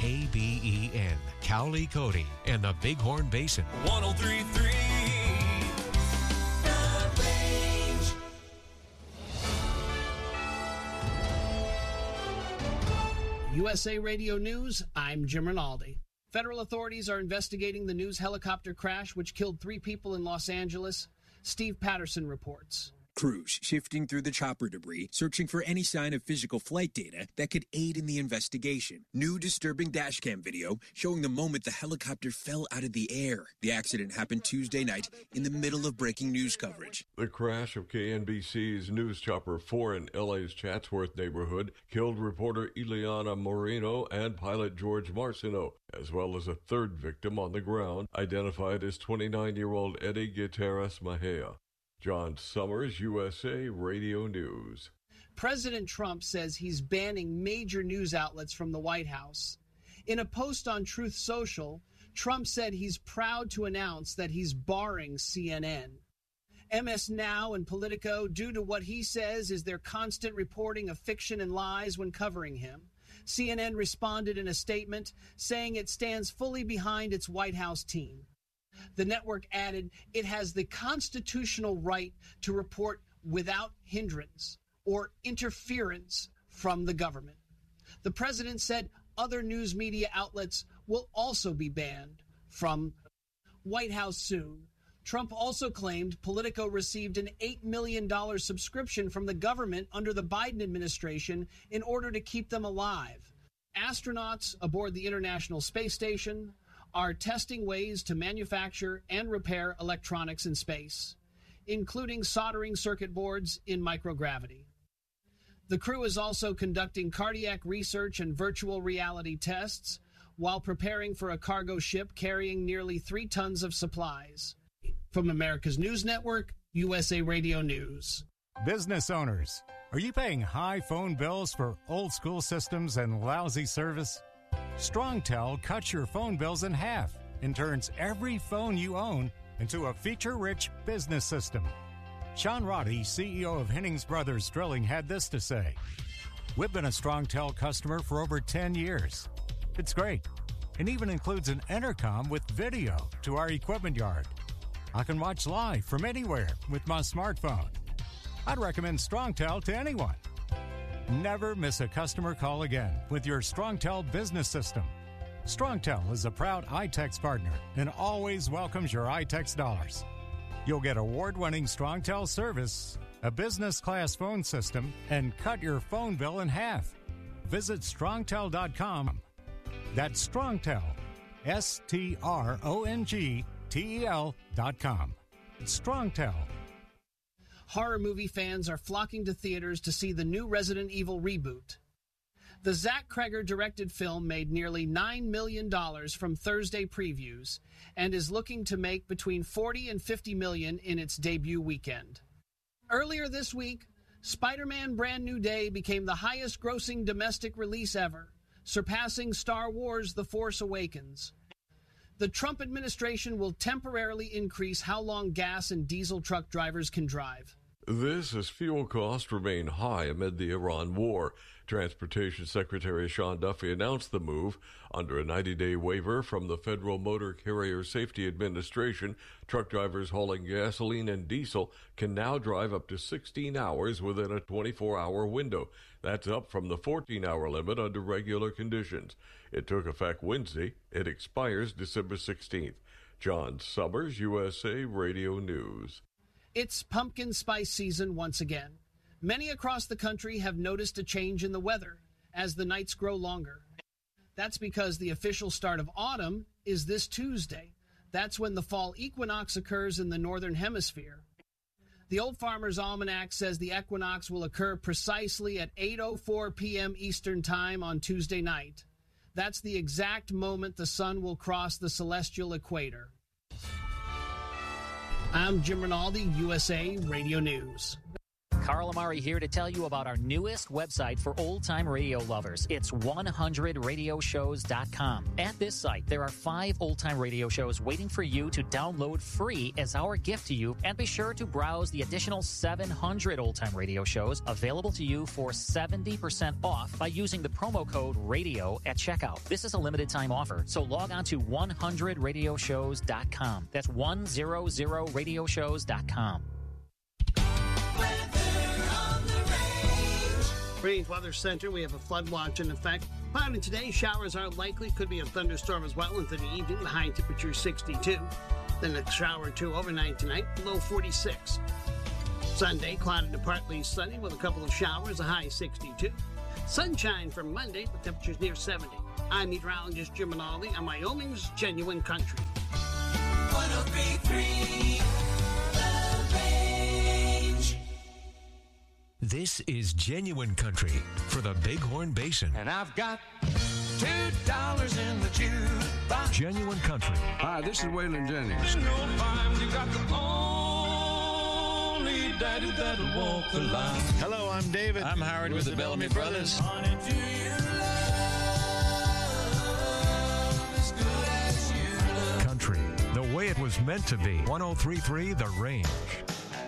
KBEN, Cowley Cody, and the Bighorn Basin. 103.3 The Range. USA Radio News, I'm Jim Rinaldi. Federal authorities are investigating the news helicopter crash which killed 3 people in Los Angeles. Steve Patterson reports. Crews shifting through the chopper debris, searching for any sign of physical flight data that could aid in the investigation. New disturbing dashcam video showing the moment the helicopter fell out of the air. The accident happened Tuesday night in the middle of breaking news coverage. The crash of KNBC's News Chopper 4 in LA's Chatsworth neighborhood killed reporter Ileana Moreno and pilot George Marcineau, as well as a third victim on the ground, identified as 29-year-old Eddie Gutierrez Mejia. John Summers, USA Radio News. President Trump says he's banning major news outlets from the White House. In a post on Truth Social, Trump said he's proud to announce that he's barring CNN. MS Now and Politico, due to what he says is their constant reporting of fiction and lies when covering him. CNN responded in a statement saying it stands fully behind its White House team. The network added it has the constitutional right to report without hindrance or interference from the government. The president said other news media outlets will also be banned from White House soon. Trump also claimed Politico received an $8 million subscription from the government under the Biden administration in order to keep them alive. Astronauts aboard the International Space Station are testing ways to manufacture and repair electronics in space, including soldering circuit boards in microgravity. The crew is also conducting cardiac research and virtual reality tests while preparing for a cargo ship carrying nearly 3 tons of supplies. From America's News Network, USA Radio News. Business owners, are you paying high phone bills for old school systems and lousy service? StrongTel cuts your phone bills in half and turns every phone you own into a feature-rich business system. Sean Roddy, CEO of Hennings Brothers Drilling, had this to say. We've been a StrongTel customer for over 10 years. It's great. It even includes an intercom with video to our equipment yard. I can watch live from anywhere with my smartphone. I'd recommend StrongTel to anyone. Never miss a customer call again with your StrongTel business system. StrongTel is a proud iTex partner and always welcomes your iTex dollars. You'll get award-winning StrongTel service, a business-class phone system, and cut your phone bill in half. Visit strongtel.com. That's StrongTel, StrongTel.com. StrongTel. Horror movie fans are flocking to theaters to see the new Resident Evil reboot. The Zach Cregger-directed film made nearly $9 million from Thursday previews and is looking to make between $40 and $50 million in its debut weekend. Earlier this week, Spider-Man Brand New Day became the highest-grossing domestic release ever, surpassing Star Wars The Force Awakens. The Trump administration will temporarily increase how long gas and diesel truck drivers can drive. This as fuel costs remain high amid the Iran war. Transportation Secretary Sean Duffy announced the move. Under a 90-day waiver from the Federal Motor Carrier Safety Administration, truck drivers hauling gasoline and diesel can now drive up to 16 hours within a 24-hour window. That's up from the 14-hour limit under regular conditions. It took effect Wednesday. It expires December 16th. John Summers, USA Radio News. It's pumpkin spice season once again. Many across the country have noticed a change in the weather as the nights grow longer. That's because the official start of autumn is this Tuesday. That's when the fall equinox occurs in the northern hemisphere. The Old Farmer's Almanac says the equinox will occur precisely at 8:04 p.m. Eastern Time on Tuesday night. That's the exact moment the sun will cross the celestial equator. I'm Jim Rinaldi, USA Radio News. Carl Amari here to tell you about our newest website for old-time radio lovers. It's 100radioshows.com. At this site, there are 5 old-time radio shows waiting for you to download free as our gift to you, and be sure to browse the additional 700 old-time radio shows available to you for 70% off by using the promo code RADIO at checkout. This is a limited time offer, so log on to 100radioshows.com. That's 100radioshows.com. Range Weather Center, we have a flood watch in effect. Cloudy today, showers are likely. Could be a thunderstorm as well into the evening. The high temperature 62. Then a shower or two overnight tonight, low 46. Sunday, cloudy to partly sunny with a couple of showers, a high 62. Sunshine for Monday, the temperature's near 70. I'm meteorologist Jim Minaldi on Wyoming's Genuine Country. 103.3 The Range. This is Genuine Country for the Bighorn Basin. And I've got $2 in the jukebox. Genuine Country. Hi, this is Waylon Jennings. You got the only daddy that'll walk the line. Hello, I'm David. I'm Howard with the Bellamy Brothers. Honey, do you love as good as you look? Country, the way it was meant to be. 103.3 The Range.